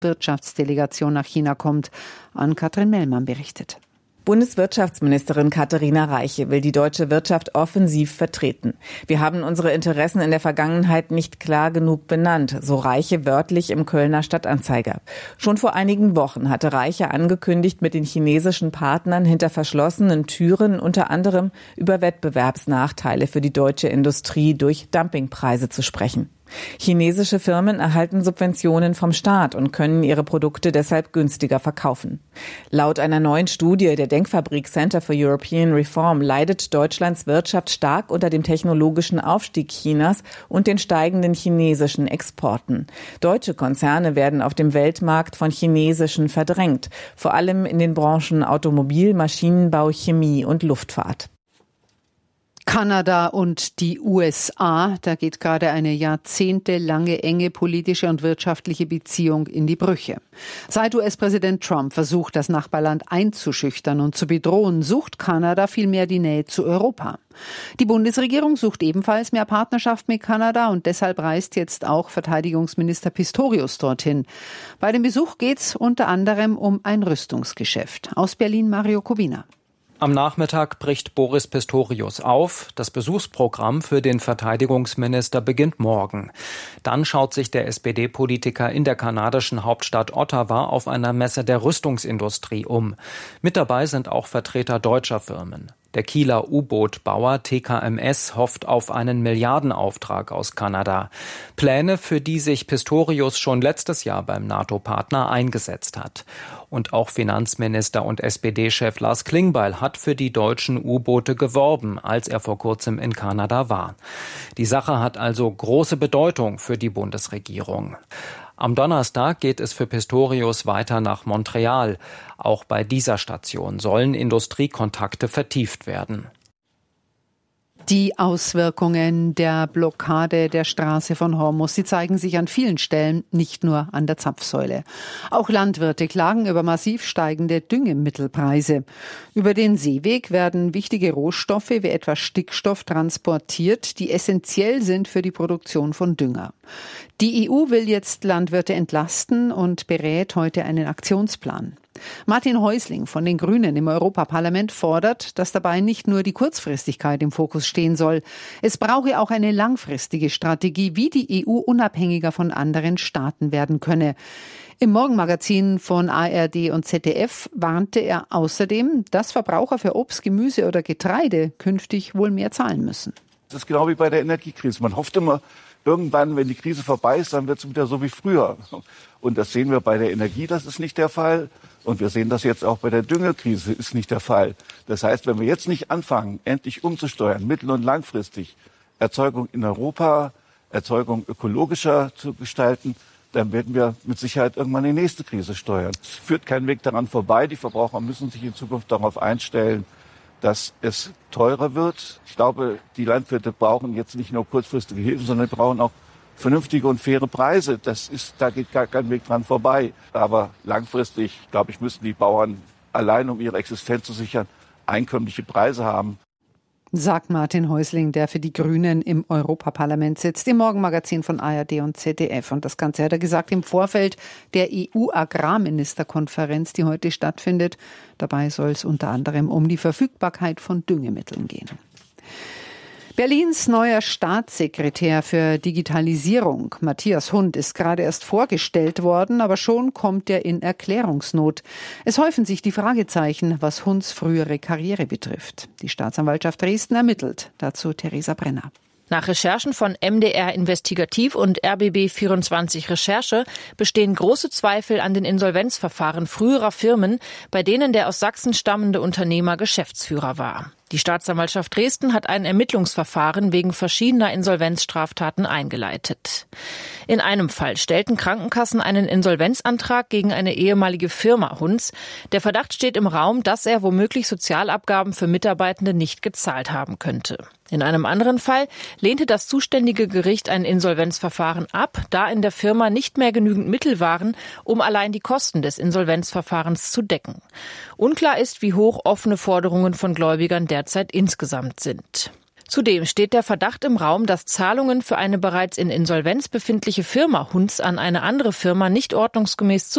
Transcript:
Wirtschaftsdelegation nach China kommt. Ann-Kathrin Mellmann berichtet. Bundeswirtschaftsministerin Katharina Reiche will die deutsche Wirtschaft offensiv vertreten. Wir haben unsere Interessen in der Vergangenheit nicht klar genug benannt, so Reiche wörtlich im Kölner Stadtanzeiger. Schon vor einigen Wochen hatte Reiche angekündigt, mit den chinesischen Partnern hinter verschlossenen Türen unter anderem über Wettbewerbsnachteile für die deutsche Industrie durch Dumpingpreise zu sprechen. Chinesische Firmen erhalten Subventionen vom Staat und können ihre Produkte deshalb günstiger verkaufen. Laut einer neuen Studie der Denkfabrik Center for European Reform leidet Deutschlands Wirtschaft stark unter dem technologischen Aufstieg Chinas und den steigenden chinesischen Exporten. Deutsche Konzerne werden auf dem Weltmarkt von chinesischen verdrängt, vor allem in den Branchen Automobil, Maschinenbau, Chemie und Luftfahrt. Kanada und die USA, da geht gerade eine jahrzehntelange enge politische und wirtschaftliche Beziehung in die Brüche. Seit US-Präsident Trump versucht, das Nachbarland einzuschüchtern und zu bedrohen, sucht Kanada vielmehr die Nähe zu Europa. Die Bundesregierung sucht ebenfalls mehr Partnerschaft mit Kanada und deshalb reist jetzt auch Verteidigungsminister Pistorius dorthin. Bei dem Besuch geht es unter anderem um ein Rüstungsgeschäft. Aus Berlin Mario Kubina. Am Nachmittag bricht Boris Pistorius auf. Das Besuchsprogramm für den Verteidigungsminister beginnt morgen. Dann schaut sich der SPD-Politiker in der kanadischen Hauptstadt Ottawa auf einer Messe der Rüstungsindustrie um. Mit dabei sind auch Vertreter deutscher Firmen. Der Kieler U-Boot-Bauer TKMS hofft auf einen Milliardenauftrag aus Kanada. Pläne, für die sich Pistorius schon letztes Jahr beim NATO-Partner eingesetzt hat. Und auch Finanzminister und SPD-Chef Lars Klingbeil hat für die deutschen U-Boote geworben, als er vor kurzem in Kanada war. Die Sache hat also große Bedeutung für die Bundesregierung. Am Donnerstag geht es für Pistorius weiter nach Montreal. Auch bei dieser Station sollen Industriekontakte vertieft werden. Die Auswirkungen der Blockade der Straße von Hormuz, sie zeigen sich an vielen Stellen, nicht nur an der Zapfsäule. Auch Landwirte klagen über massiv steigende Düngemittelpreise. Über den Seeweg werden wichtige Rohstoffe wie etwa Stickstoff transportiert, die essentiell sind für die Produktion von Dünger. Die EU will jetzt Landwirte entlasten und berät heute einen Aktionsplan. Martin Häusling von den Grünen im Europaparlament fordert, dass dabei nicht nur die Kurzfristigkeit im Fokus stehen soll. Es brauche auch eine langfristige Strategie, wie die EU unabhängiger von anderen Staaten werden könne. Im Morgenmagazin von ARD und ZDF warnte er außerdem, dass Verbraucher für Obst, Gemüse oder Getreide künftig wohl mehr zahlen müssen. Das ist genau wie bei der Energiekrise. Man hofft immer, irgendwann, wenn die Krise vorbei ist, dann wird es wieder so wie früher. Und das sehen wir bei der Energie, das ist nicht der Fall. Und wir sehen das jetzt auch bei der Düngerkrise, ist nicht der Fall. Das heißt, wenn wir jetzt nicht anfangen, endlich umzusteuern, mittel- und langfristig, Erzeugung in Europa, Erzeugung ökologischer zu gestalten, dann werden wir mit Sicherheit irgendwann die nächste Krise steuern. Es führt kein Weg daran vorbei. Die Verbraucher müssen sich in Zukunft darauf einstellen, dass es teurer wird. Ich glaube, die Landwirte brauchen jetzt nicht nur kurzfristige Hilfen, sondern brauchen auch vernünftige und faire Preise. Da geht gar kein Weg dran vorbei. Aber langfristig, glaube ich, müssen die Bauern allein, um ihre Existenz zu sichern, einkömmliche Preise haben. Sagt Martin Häusling, der für die Grünen im Europaparlament sitzt, im Morgenmagazin von ARD und ZDF. Und das Ganze hat er gesagt im Vorfeld der EU-Agrarministerkonferenz, die heute stattfindet. Dabei soll es unter anderem um die Verfügbarkeit von Düngemitteln gehen. Berlins neuer Staatssekretär für Digitalisierung, Matthias Hund, ist gerade erst vorgestellt worden, aber schon kommt er in Erklärungsnot. Es häufen sich die Fragezeichen, was Hunds frühere Karriere betrifft. Die Staatsanwaltschaft Dresden ermittelt. Dazu Theresa Brenner. Nach Recherchen von MDR Investigativ und RBB 24 Recherche bestehen große Zweifel an den Insolvenzverfahren früherer Firmen, bei denen der aus Sachsen stammende Unternehmer Geschäftsführer war. Die Staatsanwaltschaft Dresden hat ein Ermittlungsverfahren wegen verschiedener Insolvenzstraftaten eingeleitet. In einem Fall stellten Krankenkassen einen Insolvenzantrag gegen eine ehemalige Firma Hunds. Der Verdacht steht im Raum, dass er womöglich Sozialabgaben für Mitarbeitende nicht gezahlt haben könnte. In einem anderen Fall lehnte das zuständige Gericht ein Insolvenzverfahren ab, da in der Firma nicht mehr genügend Mittel waren, um allein die Kosten des Insolvenzverfahrens zu decken. Unklar ist, wie hoch offene Forderungen von Gläubigern derzeit insgesamt sind. Zudem steht der Verdacht im Raum, dass Zahlungen für eine bereits in Insolvenz befindliche Firma Hunds an eine andere Firma nicht ordnungsgemäß